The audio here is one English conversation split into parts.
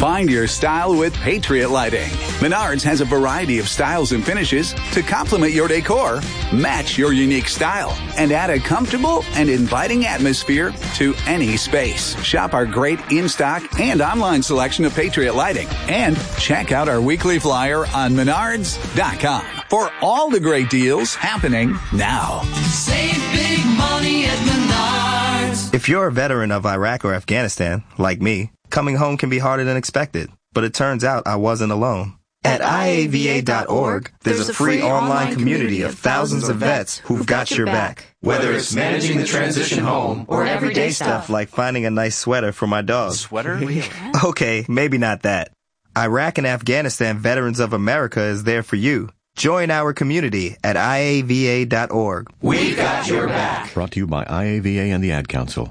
Find your style with Patriot Lighting. Menards has a variety of styles and finishes to complement your decor, match your unique style, and add a comfortable and inviting atmosphere to any space. Shop our great in-stock and online selection of Patriot Lighting, and check out our weekly flyer on Menards.com for all the great deals happening now. Save big money at Menards. If you're a veteran of Iraq or Afghanistan, like me, coming home can be harder than expected. But it turns out I wasn't alone. At IAVA.org, there's a free online community of thousands of vets who've got your back. Whether it's managing the transition home or everyday stuff like finding a nice sweater for my dog. Sweater? Okay, maybe not that. Iraq and Afghanistan Veterans of America is there for you. Join our community at IAVA.org. We got your back. Brought to you by IAVA and the Ad Council.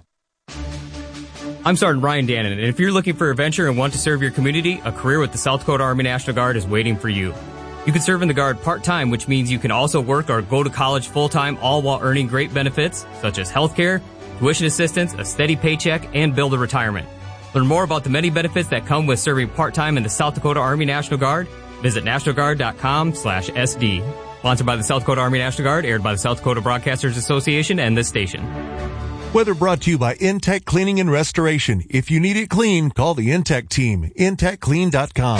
I'm Sergeant Ryan Dannon, and if you're looking for a venture and want to serve your community, a career with the South Dakota Army National Guard is waiting for you. You can serve in the Guard part-time, which means you can also work or go to college full-time, all while earning great benefits, such as health care, tuition assistance, a steady paycheck, and build a retirement. Learn more about the many benefits that come with serving part-time in the South Dakota Army National Guard. Visit nationalguard.com/SD. Sponsored by the South Dakota Army National Guard, aired by the South Dakota Broadcasters Association and this station. Weather brought to you by Intech Cleaning and Restoration. If you need it clean, call the Intech team. IntechClean.com.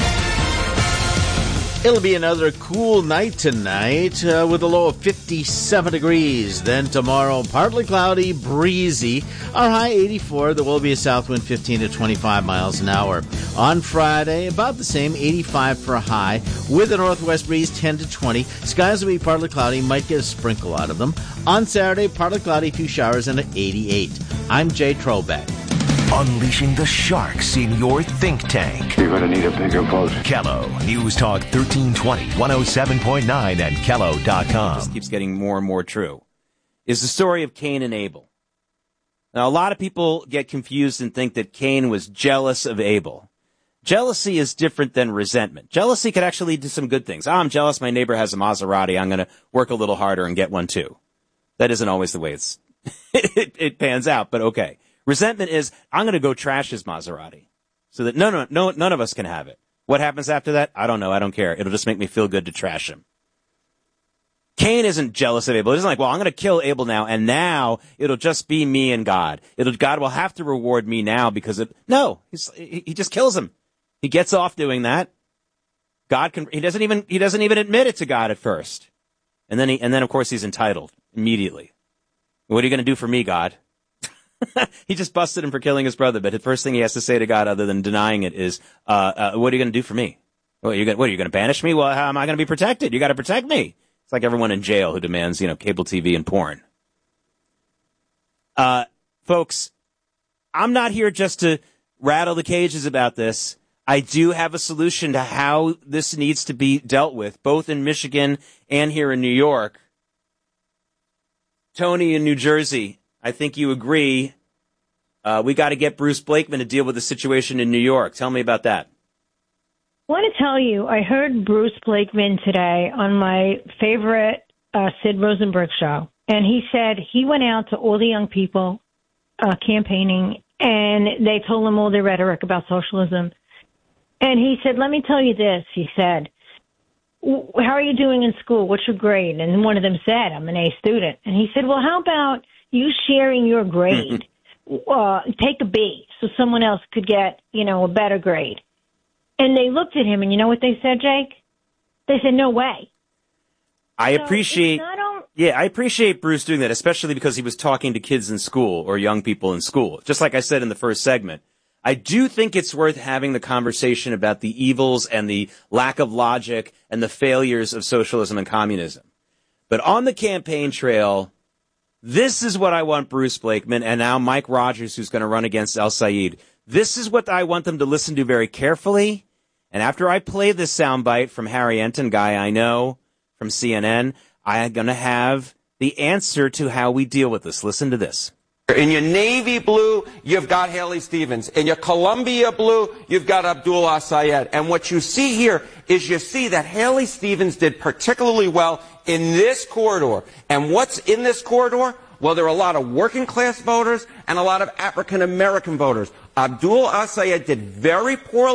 It'll be another cool night tonight with a low of 57 degrees. Then tomorrow, partly cloudy, breezy. Our high 84. There will be a south wind 15 to 25 miles an hour. On Friday, about the same, 85 for a high with a northwest breeze 10 to 20. Skies will be partly cloudy, might get a sprinkle out of them. On Saturday, partly cloudy, few showers and at 88. I'm Jay Trobeck. Unleashing the sharks in your think tank. You're going to need a bigger boat. Kello, News Talk 1320, 107.9 and Kello.com. This keeps getting more and more true. Is the story of Cain and Abel. Now, a lot of people get confused and think that Cain was jealous of Abel. Jealousy is different than resentment. Jealousy could actually lead to some good things. I'm jealous my neighbor has a Maserati. I'm going to work a little harder and get one too. That isn't always the way it pans out, but okay. Resentment is, I'm going to go trash his Maserati so that no, none of us can have it. What happens after that? I don't know. I don't care. It'll just make me feel good to trash him. Cain isn't jealous of Abel. He isn't like, well, I'm going to kill Abel now, and now it'll just be me and God. God will have to reward me now because he just kills him. He gets off doing that. He doesn't even admit it to God at first. And then of course he's entitled immediately. What are you going to do for me, God? He just busted him for killing his brother, but the first thing he has to say to God, other than denying it, is, what are you going to do for me? What are you going to banish me? Well, how am I going to be protected? You got to protect me. It's like everyone in jail who demands, cable TV and porn. Folks, I'm not here just to rattle the cages about this. I do have a solution to how this needs to be dealt with, both in Michigan and here in New York. Tony in New Jersey, I think you agree. We got to get Bruce Blakeman to deal with the situation in New York. Tell me about that. I want to tell you, I heard Bruce Blakeman today on my favorite Sid Rosenberg show, and he said he went out to all the young people campaigning, and they told him all their rhetoric about socialism. And he said, let me tell you this, he said, how are you doing in school? What's your grade? And one of them said, I'm an A student. And he said, well, how about you sharing your grade? Take a B so someone else could get, a better grade. And they looked at him, and you know what they said, Jake? They said, no way. I appreciate Bruce doing that, especially because he was talking to kids in school or young people in school. Just like I said in the first segment, I do think it's worth having the conversation about the evils and the lack of logic and the failures of socialism and communism. But on the campaign trail, this is what I want Bruce Blakeman and now Mike Rogers, who's going to run against El Sayed. This is what I want them to listen to very carefully. And after I play this soundbite from Harry Enton, guy I know from CNN, I am going to have the answer to how we deal with this. Listen to this. In your navy blue, you've got Haley Stevens. In your Columbia blue, you've got Abdullah Sayed. And what you see here is you see that Haley Stevens did particularly well in this corridor. And what's in this corridor? Well, there are a lot of working class voters and a lot of African American voters. Abdullah Sayed did very poorly.